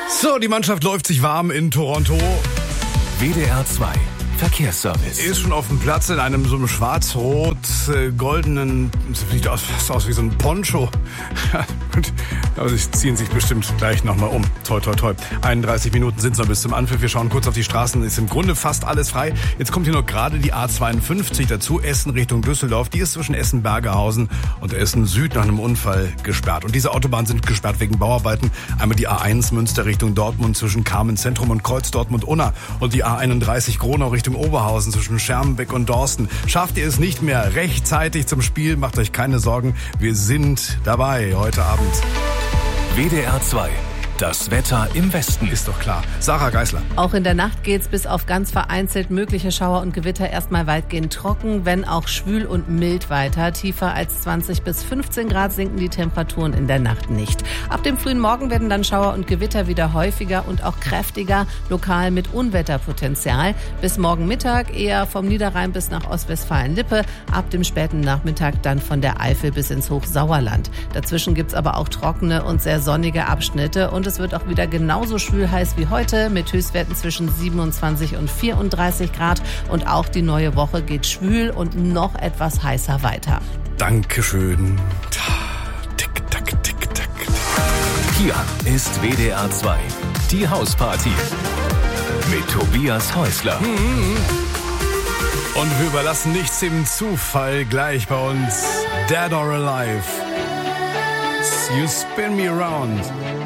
So, die Mannschaft läuft sich warm in Toronto. WDR 2 Verkehrsservice. Ist schon auf dem Platz in einem so einem schwarz-rot-goldenen, sieht aus wie so ein Poncho. Gut, aber sie ziehen sich bestimmt gleich nochmal um. Toi, toi, toi. 31 Minuten sind es noch bis zum Anpfiff. Wir schauen kurz auf die Straßen. Ist im Grunde fast alles frei. Jetzt kommt hier noch gerade die A52 dazu. Essen Richtung Düsseldorf. Die ist zwischen Essen-Bergehausen und Essen Süd nach einem Unfall gesperrt. Und diese Autobahnen sind gesperrt wegen Bauarbeiten. Einmal die A1 Münster Richtung Dortmund zwischen Carmen Zentrum und Kreuz Dortmund-Unna. Und die A31 Gronau Richtung Oberhausen zwischen Schermbeck und Dorsten. Schafft ihr es nicht mehr rechtzeitig zum Spiel? Macht euch keine Sorgen. Wir sind dabei heute Abend. WDR 2. Das Wetter im Westen. Ist doch klar. Sarah Geisler. Auch in der Nacht geht's bis auf ganz vereinzelt mögliche Schauer und Gewitter erstmal weitgehend trocken, wenn auch schwül und mild weiter. Tiefer als 20 bis 15 Grad sinken die Temperaturen in der Nacht nicht. Ab dem frühen Morgen werden dann Schauer und Gewitter wieder häufiger und auch kräftiger, lokal mit Unwetterpotenzial. Bis morgen Mittag eher vom Niederrhein bis nach Ostwestfalen-Lippe. Ab dem späten Nachmittag dann von der Eifel bis ins Hochsauerland. Dazwischen gibt's aber auch trockene und sehr sonnige Abschnitte und es wird auch wieder genauso schwül heiß wie heute mit Höchstwerten zwischen 27 und 34 Grad. Und auch die neue Woche geht schwül und noch etwas heißer weiter. Dankeschön. Tick, tack, tick, tack. Hier ist WDR 2. Die Hausparty. Mit Tobias Häusler. Und wir überlassen nichts dem Zufall. Gleich bei uns Dead or Alive. You spin me around.